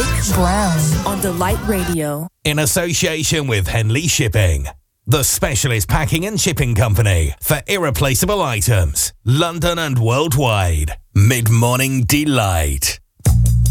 Nick Brown on Delight Radio. In association with Henley Shipping, the specialist packing and shipping company for irreplaceable items, London and worldwide. Mid-morning delight.